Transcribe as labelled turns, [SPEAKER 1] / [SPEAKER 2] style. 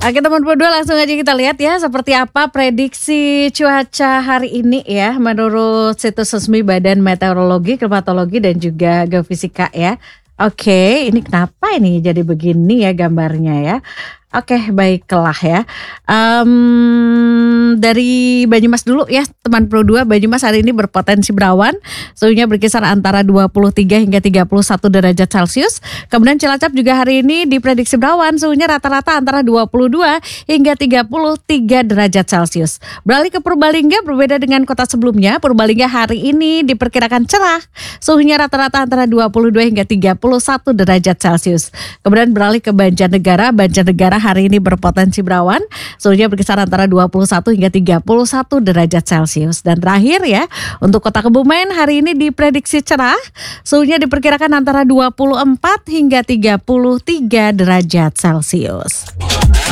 [SPEAKER 1] Oke teman berdua, langsung aja kita lihat ya seperti apa prediksi cuaca hari ini ya menurut situs resmi Badan Meteorologi, Klimatologi dan juga Geofisika ya. Oke, ini kenapa ini jadi begini ya gambarnya ya? Oke, baiklah ya. Dari Banyumas dulu ya teman Pro 2. Banyumas hari ini berpotensi berawan, suhunya berkisar antara 23 hingga 31 derajat Celcius. Kemudian Cilacap juga hari ini diprediksi berawan, suhunya rata-rata antara 22 hingga 33 derajat Celcius. Beralih ke Purbalingga, berbeda dengan kota sebelumnya. Purbalingga hari ini diperkirakan cerah, suhunya rata-rata antara 22 hingga 31 derajat Celcius. Kemudian beralih ke Banjarnegara. Banjarnegara hari ini berpotensi berawan, suhunya berkisar antara 21 hingga 31 derajat Celcius. Dan terakhir ya, untuk kota Kebumen hari ini diprediksi cerah, suhunya diperkirakan antara 24 hingga 33 derajat Celcius.